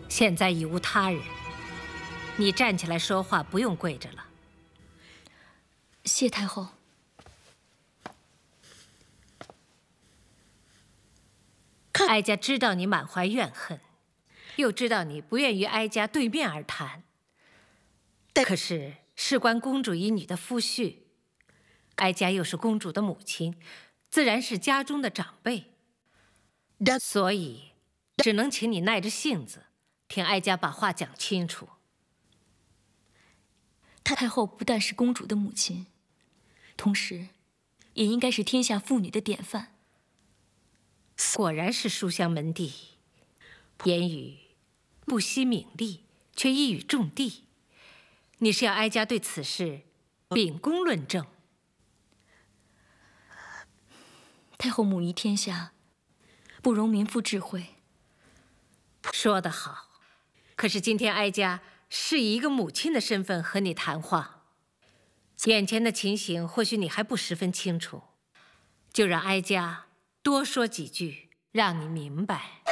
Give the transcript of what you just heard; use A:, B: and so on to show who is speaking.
A: 现在已无他人，你站起来说话，不用跪着了。
B: 谢太后。
A: 哀家知道你满怀怨恨，又知道你不愿与哀家对面而谈。可是事关公主一女的夫婿，哀家又是公主的母亲，自然是家中的长辈，所以只能请你耐着性子，听哀家把话讲清楚。
B: 太后不但是公主的母亲，同时也应该是天下妇女的典范。
A: 果然是书香门第，言语不惜名利，却一语中的。你是要哀家对此事秉公论证？
B: 太后母仪天下，不容民妇智慧。
A: 说得好，可是今天哀家是以一个母亲的身份和你谈话，眼前的情形或许你还不十分清楚，就让哀家多说几句，让你明白。